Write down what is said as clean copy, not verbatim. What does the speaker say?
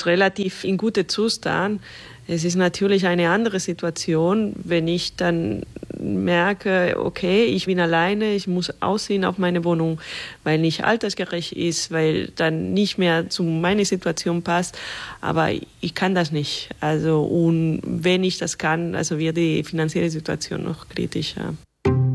ist relativ in gutem Zustand. Es ist natürlich eine andere Situation, wenn ich dann merke, okay, ich bin alleine, ich muss ausziehen auf meine Wohnung, weil nicht altersgerecht ist, weil dann nicht mehr zu meiner Situation passt. Aber ich kann das nicht. Also, und wenn ich das kann, also wird die finanzielle Situation noch kritischer.